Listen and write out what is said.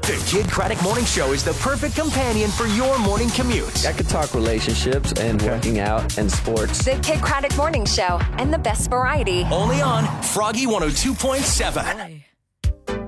The Kid Craddock Morning Show is the perfect companion for your morning commute. I could talk relationships and working out and sports. The Kid Craddock Morning Show and the best variety. Only on Froggy 102.7.